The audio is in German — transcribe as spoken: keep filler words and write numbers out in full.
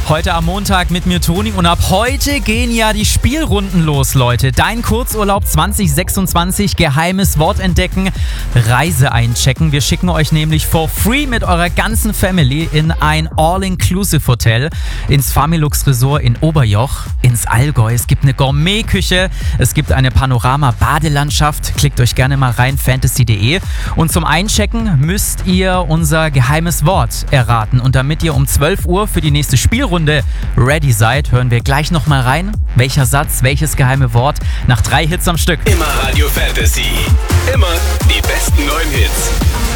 Heute am Montag mit mir Toni und ab heute gehen ja die Spielrunden los, Leute. Dein Kurzurlaub zwanzig sechsundzwanzig, geheimes Wort entdecken, Reise einchecken. Wir schicken euch nämlich for free mit eurer ganzen Family in ein All-Inclusive-Hotel, ins Familux Resort in Oberjoch, ins Allgäu. Es gibt eine Gourmet-Küche, es gibt eine Panorama-Badelandschaft. Klickt euch gerne mal rein, fantasy punkt de. Und zum Einchecken müsst ihr unser geheimes Wort erraten. Und damit ihr um zwölf Uhr für die nächste Spielrunde ready seid, hören wir gleich nochmal rein. Welcher Satz, welches geheime Wort nach drei Hits am Stück. Immer Radio Fantasy. Immer die besten neuen Hits.